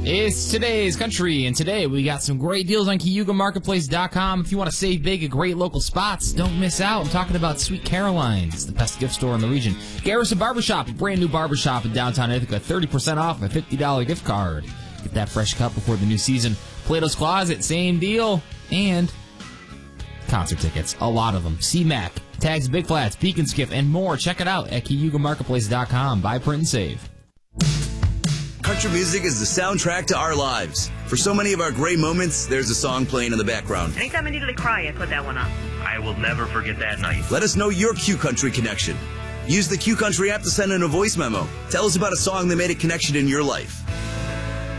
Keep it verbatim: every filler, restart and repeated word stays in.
It's today's country, and today we got some great deals on Cayuga Marketplace dot com. If you want to save big at great local spots, don't miss out. I'm talking about Sweet Caroline's, the best gift store in the region. Garrison Barbershop, a brand new barbershop in downtown Ithaca, thirty percent off a fifty dollars gift card. Get that fresh cut before the new season. Plato's Closet, same deal. And concert tickets, a lot of them. C-Mac, Tags, Big Flats, Beacon Skiff, and more. Check it out at Cayuga Marketplace dot com. Buy, print, and save. Country music is the soundtrack to our lives. For so many of our great moments, there's a song playing in the background. Anytime I needed to cry, I put that one on. I will never forget that night. Let us know your Q Country connection. Use the Q Country app to send in a voice memo. Tell us about a song that made a connection in your life.